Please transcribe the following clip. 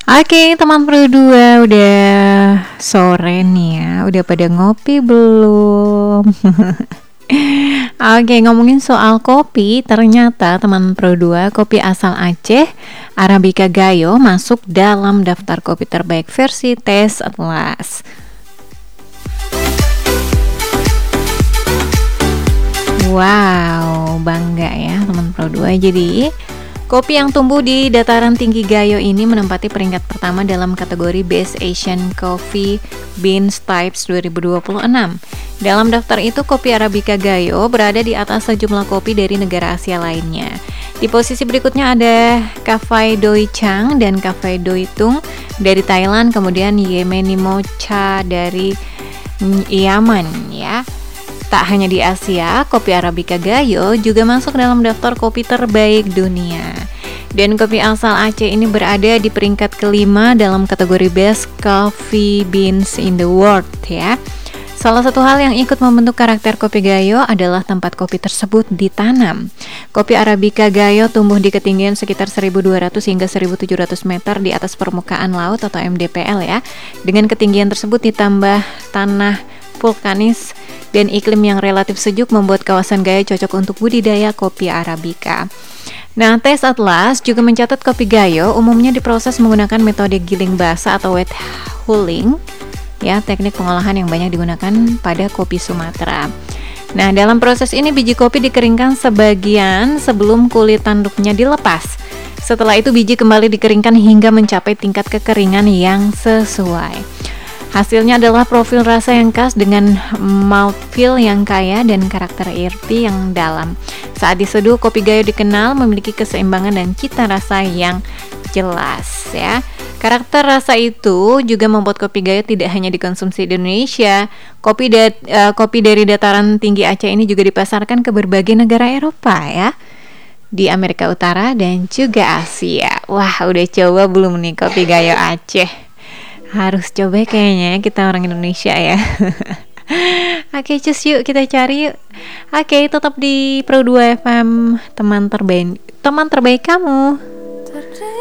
Oke, teman Pro 2 udah sore nih ya. Udah pada ngopi belum? Oke, ngomongin soal kopi, ternyata teman Pro 2, kopi asal Aceh, Arabica Gayo masuk dalam daftar kopi terbaik versi Taste Atlas. Wow, bangga ya teman Pro 2. Jadi, kopi yang tumbuh di dataran tinggi Gayo ini menempati peringkat pertama dalam kategori Best Asian Coffee Beans Types 2026. Dalam daftar itu, kopi Arabica Gayo berada di atas sejumlah kopi dari negara Asia lainnya. Di posisi berikutnya ada Cafe Doi Chang dan Cafe Doi Tung dari Thailand, kemudian Yemenimo Cha dari Yaman ya. Tak hanya di Asia, kopi Arabica Gayo juga masuk dalam daftar kopi terbaik dunia. Dan kopi asal Aceh ini berada di peringkat kelima dalam kategori Best Coffee Beans in the World ya. Salah satu hal yang ikut membentuk karakter kopi Gayo adalah tempat kopi tersebut ditanam. Kopi Arabica Gayo tumbuh di ketinggian sekitar 1.200 hingga 1.700 meter di atas permukaan laut atau MDPL ya. Dengan ketinggian tersebut ditambah tanah vulkanis dan iklim yang relatif sejuk membuat kawasan Gayo cocok untuk budidaya kopi Arabica. Nah, Taste Atlas juga mencatat kopi Gayo umumnya diproses menggunakan metode giling basah atau wet hulling, ya, teknik pengolahan yang banyak digunakan pada kopi Sumatera. Nah, dalam proses ini biji kopi dikeringkan sebagian sebelum kulit tanduknya dilepas. Setelah itu biji kembali dikeringkan hingga mencapai tingkat kekeringan yang sesuai. Hasilnya adalah profil rasa yang khas dengan mouthfeel yang kaya dan karakter earthy yang dalam. Saat diseduh, kopi Gayo dikenal memiliki keseimbangan dan cita rasa yang jelas ya. Karakter rasa itu juga membuat kopi Gayo tidak hanya dikonsumsi di Indonesia. Kopi dari dataran tinggi Aceh ini juga dipasarkan ke berbagai negara Eropa ya, di Amerika Utara dan juga Asia. Wah, udah coba belum nih kopi Gayo Aceh? Harus coba kayaknya, kita orang Indonesia ya. Oke, cus yuk kita cari yuk. Oke, tetap di Pro 2 FM, teman terbaik kamu.